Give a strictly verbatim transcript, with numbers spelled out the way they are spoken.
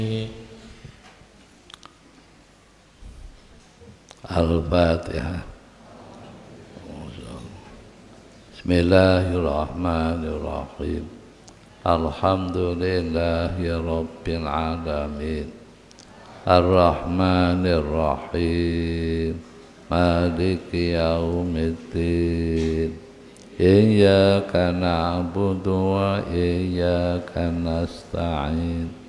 Al-Fatihah. Bismillahirrahmanirrahim. Alhamdulillahi Rabbil Alamin. Ar-Rahmanir-Rahim. Maliki yaumiddin. Iyyaka na'budu wa iyyaka nasta'in.